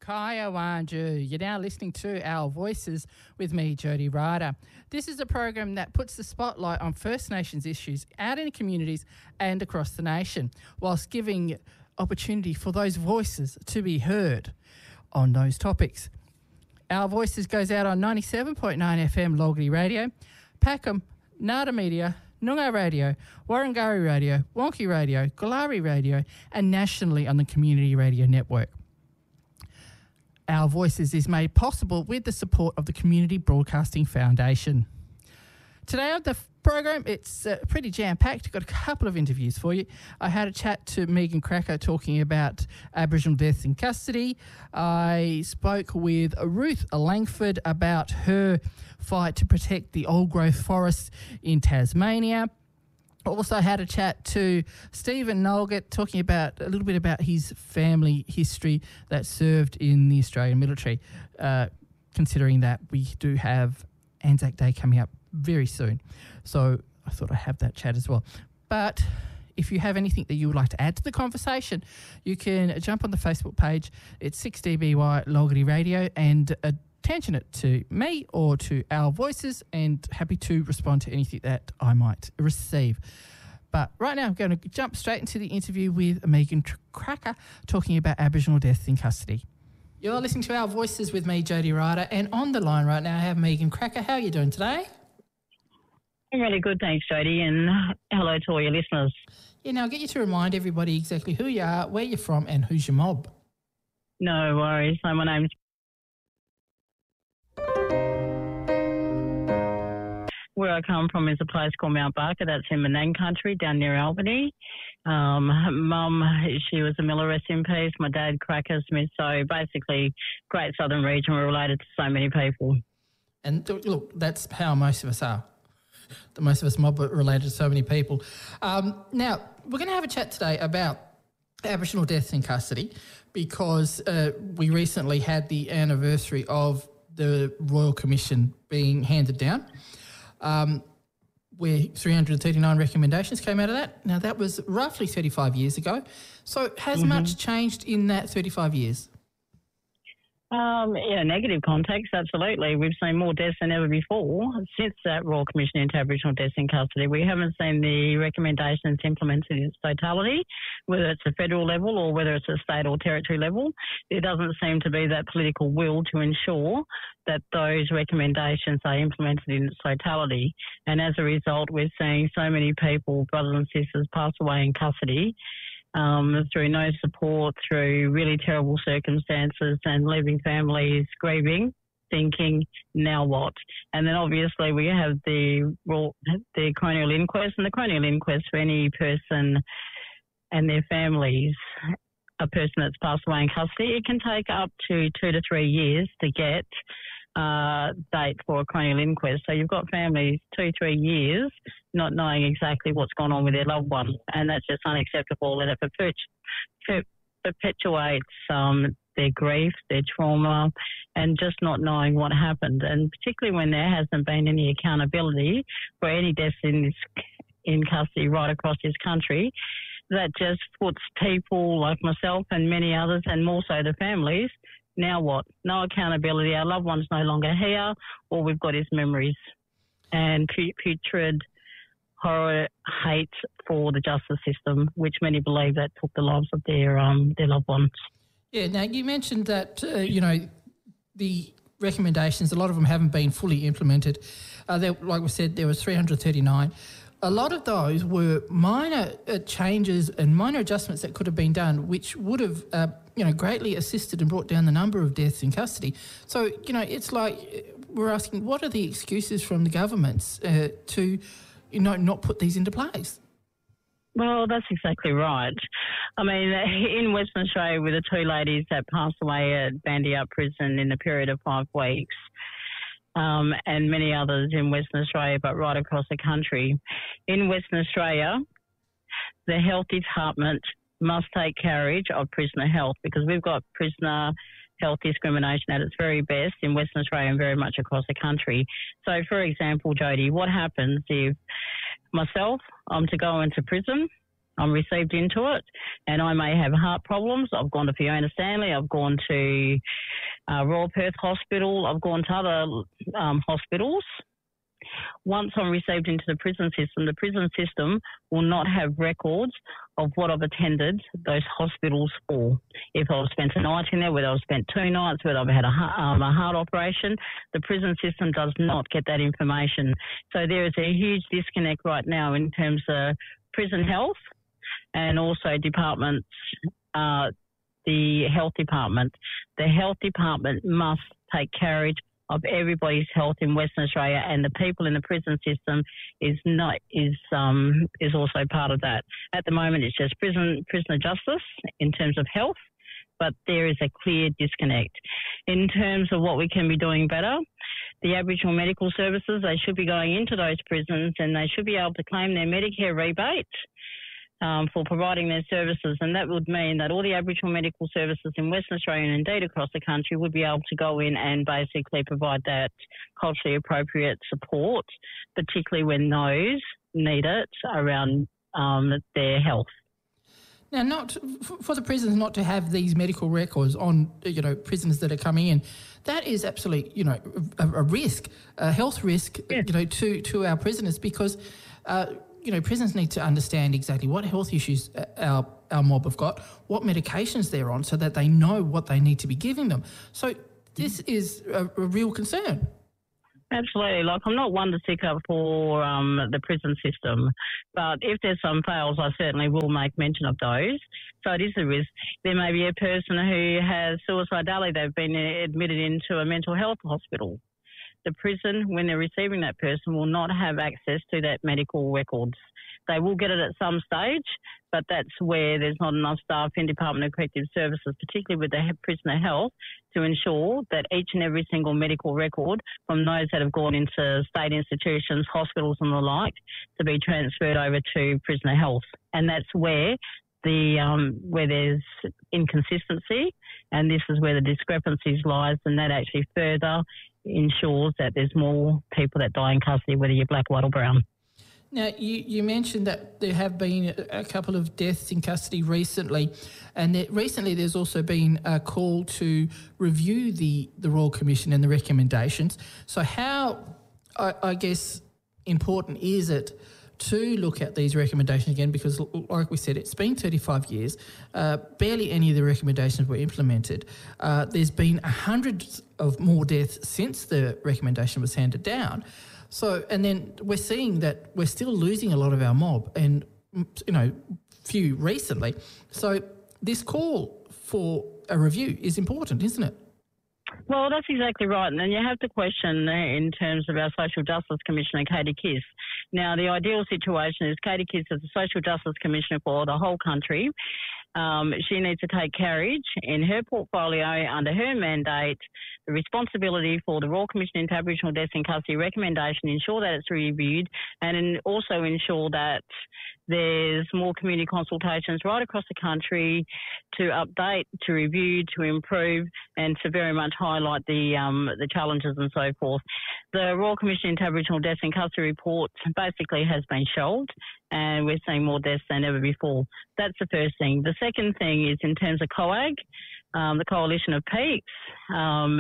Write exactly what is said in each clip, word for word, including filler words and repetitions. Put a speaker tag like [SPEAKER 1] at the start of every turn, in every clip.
[SPEAKER 1] Kaya Wanju. You're now listening to Our Voices with me, Jody Ryder. This is a program that puts the spotlight on First Nations issues out in communities and across the nation, whilst giving opportunity for those voices to be heard on those topics. Our Voices goes out on ninety-seven point nine F M Logarty Radio, Packham, Nada Media, Noongar Radio, Warrangari Radio, Wonky Radio, Galari Radio, and nationally on the Community Radio Network. Our Voices is made possible with the support of the Community Broadcasting Foundation. Today on the program, it's uh, pretty jam-packed. Got a couple of interviews for you. I had a chat to Megan Cracker talking about Aboriginal deaths in custody. I spoke with Ruth Langford about her fight to protect the old-growth forests in Tasmania. Also had a chat to Stephen Nolgett talking about a little bit about his family history that served in the Australian military, uh, considering that we do have Anzac Day coming up very soon. So I thought I'd have that chat as well. But if you have anything that you would like to add to the conversation, you can jump on the Facebook page. It's six D B Y Logarty Radio and uh, attention it to me or to Our Voices, and happy to respond to anything that I might receive. But right now I'm going to jump straight into the interview with Megan Cracker talking about Aboriginal deaths in custody. You're listening to Our Voices with me, Jody Ryder, and on the line right now I have Megan Cracker. How are you doing today?
[SPEAKER 2] I'm really good, thanks, Jody, and hello to all your listeners.
[SPEAKER 1] Yeah, now I'll get you to remind everybody exactly who you are, where you're from, and who's your mob.
[SPEAKER 2] No worries. So my name's Where I come from is a place called Mount Barker. That's in Menang country, down near Albany. Um, Mum, she was a Miller, rest in peace. My dad, Cracker Smith. So basically, Great Southern Region, we're related to so many people.
[SPEAKER 1] And look, that's how most of us are. The most of us mob are related to so many people. Um, now, we're going to have a chat today about Aboriginal deaths in custody because uh, we recently had the anniversary of the Royal Commission being handed down. Um, where three hundred thirty-nine recommendations came out of that. Now, that was roughly thirty-five years ago. So has mm-hmm. much changed in that thirty-five years?
[SPEAKER 2] Um, yeah, negative context, absolutely. We've seen more deaths than ever before. Since that Royal Commission into Aboriginal deaths in custody, we haven't seen the recommendations implemented in its totality, whether it's a federal level or whether it's a state or territory level. There doesn't seem to be that political will to ensure that those recommendations are implemented in its totality. And as a result, we're seeing so many people, brothers and sisters, pass away in custody um, through no support, through really terrible circumstances, and leaving families grieving, thinking, now what? And then obviously we have the the coronial inquest, and the coronial inquest for any person and their families, a person that's passed away in custody, it can take up to two to three years to get uh, date for a coronial inquest. So you've got families two, three years not knowing exactly what's gone on with their loved one, and that's just unacceptable, and it perpetu- perpetuates um, their grief, their trauma, and just not knowing what happened. And particularly when there hasn't been any accountability for any deaths in this in custody right across this country, that just puts people like myself and many others, and more so the families, now what? No accountability. Our loved one's no longer here. All we've got is memories and putrid horror, hate for the justice system, which many believe that took the lives of their um their loved ones.
[SPEAKER 1] Yeah, now you mentioned that, uh, you know, the recommendations, a lot of them haven't been fully implemented. Uh, there, like we said, there was three hundred thirty-nine. A lot of those were minor uh, changes and minor adjustments that could have been done, which would have, uh, you know, greatly assisted and brought down the number of deaths in custody. So, you know, it's like we're asking, what are the excuses from the governments uh, to, you know, not put these into place?
[SPEAKER 2] Well, that's exactly right. I mean, in Western Australia, with the two ladies that passed away at Bandiat Prison in a period of five weeks, Um, and many others in Western Australia, but right across the country. In Western Australia, the Health Department must take carriage of prisoner health, because we've got prisoner health discrimination at its very best in Western Australia and very much across the country. So, for example, Jody, what happens if myself, I'm to go into prison I'm received into it, and I may have heart problems. I've gone to Fiona Stanley. I've gone to uh, Royal Perth Hospital. I've gone to other um, hospitals. Once I'm received into the prison system, the prison system will not have records of what I've attended those hospitals for. If I've spent a night in there, whether I've spent two nights, whether I've had a, um, a heart operation, the prison system does not get that information. So there is a huge disconnect right now in terms of prison health and also departments, uh, the health department. The health department must take carriage of everybody's health in Western Australia, and the people in the prison system is not is um is also part of that. At the moment, it's just prison prisoner justice in terms of health, but there is a clear disconnect in terms of what we can be doing better. The Aboriginal medical services, they should be going into those prisons, and they should be able to claim their Medicare rebate Um, for providing their services, and that would mean that all the Aboriginal medical services in Western Australia and indeed across the country would be able to go in and basically provide that culturally appropriate support, particularly when those need it around um, their health.
[SPEAKER 1] Now, not for the prisons not to have these medical records on, you know, prisoners that are coming in, that is absolutely, you know, a, a risk, a health risk, yeah. you know, to to our prisoners because. Uh, You know, prisons need to understand exactly what health issues our our mob have got, what medications they're on, so that they know what they need to be giving them. So this is a, a real concern.
[SPEAKER 2] Absolutely. Like, I'm not one to stick up for um, the prison system, but if there's some fails, I certainly will make mention of those. So it is a risk. There may be a person who has suicidality. They've been admitted into a mental health hospital. The prison, when they're receiving that person, will not have access to that medical records. They will get it at some stage, but that's where there's not enough staff in Department of Corrective Services, particularly with the prisoner health, to ensure that each and every single medical record from those that have gone into state institutions, hospitals and the like, to be transferred over to prisoner health. And that's where the um, where there's inconsistency, and this is where the discrepancies lies, and that actually further ensures that there's more people that die in custody, whether you're black, white or brown.
[SPEAKER 1] Now, you, you mentioned that there have been a couple of deaths in custody recently, and that recently there's also been a call to review the, the Royal Commission and the recommendations. So how, I, I guess, important is it to look at these recommendations again? Because, like we said, it's been thirty-five years. Uh, barely any of the recommendations were implemented. Uh, there's been hundreds of more deaths since the recommendation was handed down. So, and then we're seeing that we're still losing a lot of our mob, and you know, few recently. So, this call for a review is important, isn't it?
[SPEAKER 2] Well, that's exactly right. And then you have to question in terms of our Social Justice Commissioner, Katie Kiss. Now, the ideal situation is Katie Kiss is the Social Justice Commissioner for the whole country. Um, she needs to take carriage in her portfolio under her mandate, the responsibility for the Royal Commission into Aboriginal Deaths in Custody recommendation, ensure that it's reviewed, and also ensure that there's more community consultations right across the country to update, to review, to improve, and to very much highlight the um, the challenges and so forth. The Royal Commission into Aboriginal Deaths in Custody report basically has been shelved, and we're seeing more deaths than ever before. That's the first thing. The second thing is in terms of COAG, um, the Coalition of Peaks. Um,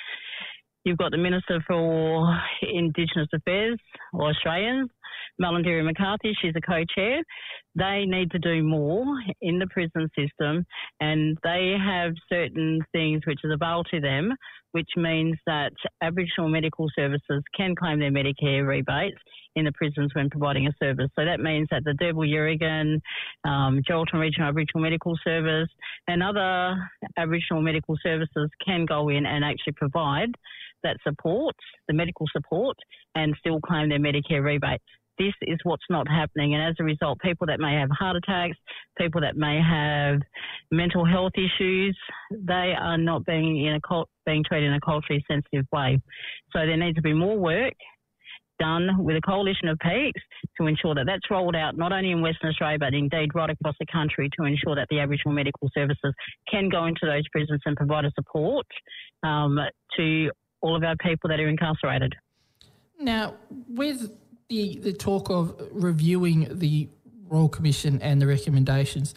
[SPEAKER 2] you've got the Minister for Indigenous Affairs, or Australians, Malarndirri McCarthy. She's a co-chair. They need to do more in the prison system, and they have certain things which is available to them, which means that Aboriginal medical services can claim their Medicare rebates in the prisons when providing a service. So that means that the Derbarl-Yerrigan, um, Geraldton Regional Aboriginal Medical Service and other Aboriginal medical services can go in and actually provide that support, the medical support, and still claim their Medicare rebates. This is what's not happening, and as a result, people that may have heart attacks, people that may have mental health issues, they are not being in a being treated in a culturally sensitive way. So there needs to be more work done with a coalition of peaks to ensure that that's rolled out not only in Western Australia but indeed right across the country, to ensure that the Aboriginal medical services can go into those prisons and provide a support um, to all of our people that are incarcerated.
[SPEAKER 1] Now, with the the talk of reviewing the Royal Commission and the recommendations,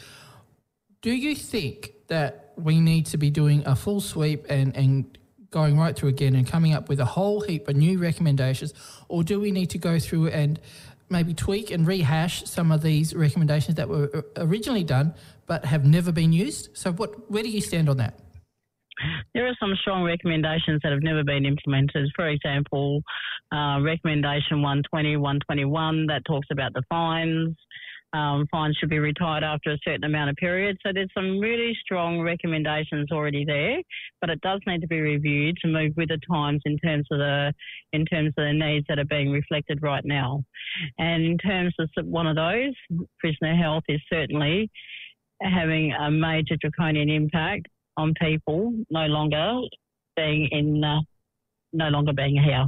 [SPEAKER 1] do you think that we need to be doing a full sweep and, and going right through again and coming up with a whole heap of new recommendations, or do we need to go through and maybe tweak and rehash some of these recommendations that were originally done but have never been used? So what, where do you stand on that?
[SPEAKER 2] There are some strong recommendations that have never been implemented. For example, uh, recommendation one twenty, one twenty-one that talks about the fines. Um, fines should be retired after a certain amount of period. So there's some really strong recommendations already there, but it does need to be reviewed to move with the times in terms of the in terms of the needs that are being reflected right now. And in terms of one of those, prisoner health is certainly having a major draconian impact on people no longer being in, uh, no longer being here.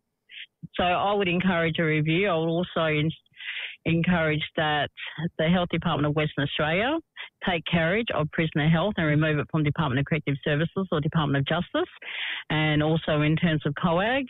[SPEAKER 2] So I would encourage a review. I would also in- encourage that the Health Department of Western Australia take carriage of prisoner health and remove it from Department of Corrective Services or Department of Justice. And also in terms of COAG,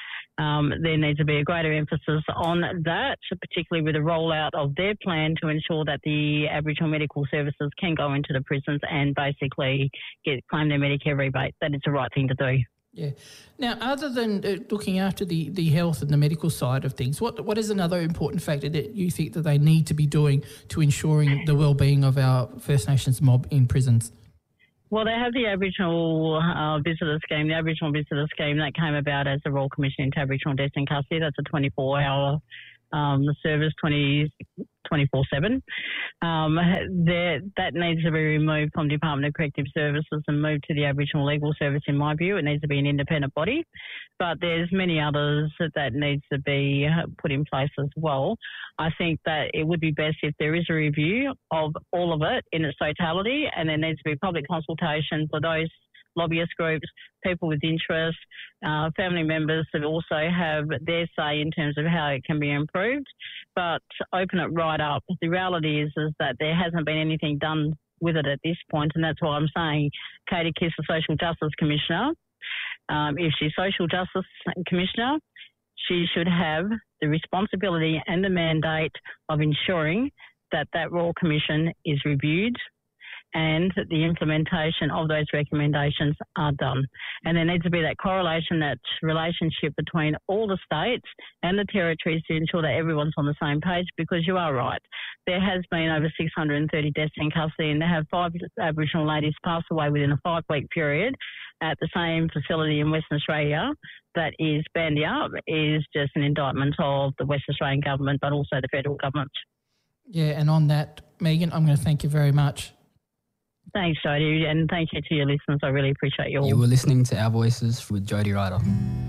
[SPEAKER 2] um, there needs to be a greater emphasis on that, particularly with the rollout of their plan to ensure that the Aboriginal medical services can go into the prisons and basically get claim their Medicare rebate. That is the right thing to do.
[SPEAKER 1] Yeah. Now, other than uh, looking after the, the health and the medical side of things, what what is another important factor that you think that they need to be doing to ensuring the well-being of our First Nations mob in prisons?
[SPEAKER 2] Well, they have the Aboriginal uh, Visitor Scheme, the Aboriginal Visitor Scheme that came about as the Royal Commission into Aboriginal Deaths in Custody. That's a twenty-four hour um, service, twenty-four seven. Um, that needs to be removed from Department of Corrective Services and moved to the Aboriginal Legal Service, in my view. It needs to be an independent body. But there's many others that, that needs to be put in place as well. I think that it would be best if there is a review of all of it in its totality, and there needs to be public consultation for those lobbyist groups, people with interest, uh, family members that also have their say in terms of how it can be improved, but open it right up. The reality is, is that there hasn't been anything done with it at this point, and that's why I'm saying Katie Kiss, the Social Justice Commissioner, um, if she's Social Justice Commissioner, she should have the responsibility and the mandate of ensuring that that Royal Commission is reviewed and the implementation of those recommendations are done. And there needs to be that correlation, that relationship between all the states and the territories to ensure that everyone's on the same page, because you are right. There has been over six hundred thirty deaths in custody, and there have five Aboriginal ladies pass away within a five-week period at the same facility in Western Australia that is Bandia, is just an indictment of the West Australian government, but also the federal government.
[SPEAKER 1] Yeah, and on that, Megan, I'm going to thank you very much.
[SPEAKER 2] Thanks, Jody, and thank you to your listeners. I really appreciate you all.
[SPEAKER 3] You were listening to Our Voices with Jody Ryder.